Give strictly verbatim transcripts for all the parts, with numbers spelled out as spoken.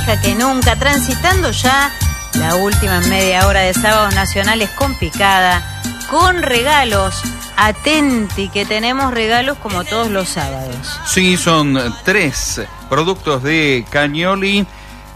fresca que nunca, transitando ya la última media hora de Sábados Nacionales con picada, con regalos. Atenti, que tenemos regalos como todos los sábados. Sí, son tres productos de Cagnoli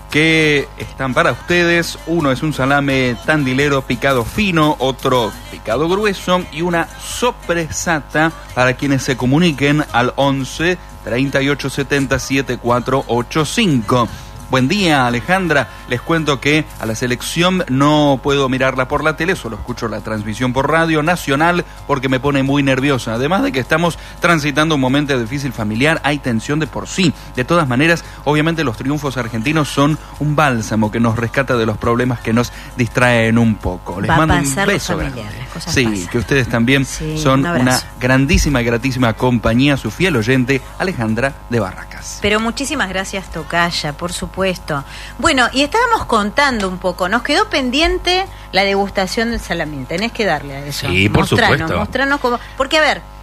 que están para ustedes. Uno es un salame tandilero picado fino, otro picado grueso y una sopresata para quienes se comuniquen al once, treinta y ocho, setenta, setenta y cuatro ochenta y cinco. Buen día, Alejandra. Les cuento que a la selección no puedo mirarla por la tele, solo escucho la transmisión por Radio Nacional porque me pone muy nerviosa. Además de que estamos transitando un momento difícil familiar, hay tensión de por sí. De todas maneras, obviamente los triunfos argentinos son un bálsamo que nos rescata de los problemas que nos distraen un poco. Les Va mando a pasar un beso. Las cosas sí, pasan. Que ustedes también sí, son un una grandísima y gratísima compañía, su fiel oyente, Alejandra de Barracas. Pero muchísimas gracias, tocaya, por supuesto. Bueno, y estábamos contando un poco, nos quedó pendiente la degustación del salamín, tenés que darle a eso. Sí, por mostranos, supuesto. Mostranos cómo, porque a ver,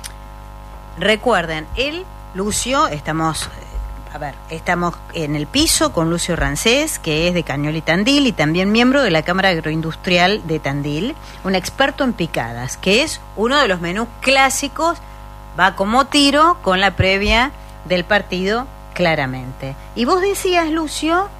recuerden, él, Lucio, estamos, a ver, estamos en el piso con Lucio Rancés, que es de Cagnoli Tandil y también miembro de la Cámara Agroindustrial de Tandil, un experto en picadas, que es uno de los menús clásicos, va como tiro con la previa del partido. Claramente. Y vos decías, Lucio,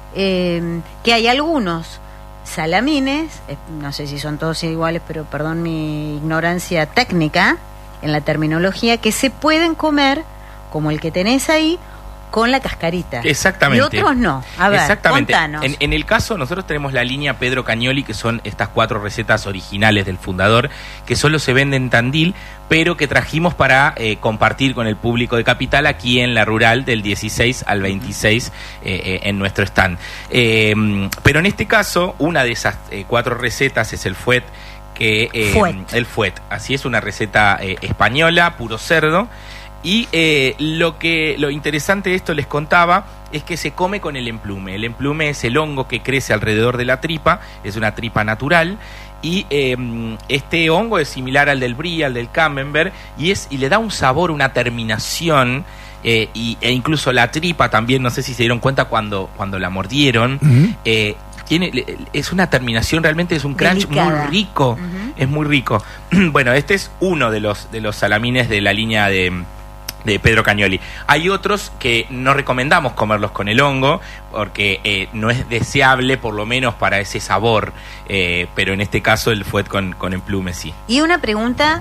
eh, que hay algunos salamines, eh, no sé si son todos iguales, pero perdón mi ignorancia técnica en la terminología, que se pueden comer, como el que tenés ahí, con la cascarita. Exactamente. Y otros no. A ver, Exactamente. contanos. En, en el caso, nosotros tenemos la línea Pedro Cagnoli, que son estas cuatro recetas originales del fundador, que solo se venden en Tandil, pero que trajimos para eh, compartir con el público de Capital aquí en la Rural del dieciséis al veintiséis eh, eh, en nuestro stand. Eh, pero en este caso, una de esas eh, cuatro recetas es el fuet, que eh, Fuet. el fuet. Así es, una receta eh, española, puro cerdo. Y eh, lo que lo interesante de esto, les contaba, es que se come con el emplume. El emplume es el hongo que crece alrededor de la tripa, es una tripa natural, y eh, este hongo es similar al del brie, al del camembert, y es y le da un sabor, una terminación, eh, y, e incluso la tripa también, no sé si se dieron cuenta cuando, cuando la mordieron, uh-huh. eh, tiene, es una terminación, realmente es un crunch delicada, muy rico, uh-huh. Es muy rico. Bueno, este es uno de los, de los salamines de la línea de... de Pedro Cagnoli. Hay otros que no recomendamos comerlos con el hongo porque eh, no es deseable, por lo menos para ese sabor, eh, pero en este caso el fuet con, con emplume sí. Y una pregunta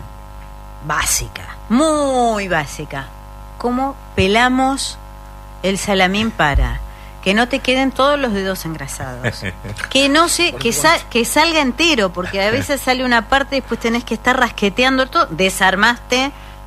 básica, muy básica. ¿Cómo pelamos el salamín para que no te queden todos los dedos engrasados? Que no se, que, sal, que salga entero, porque a veces sale una parte y después tenés que estar rasqueteando todo. Desarmaste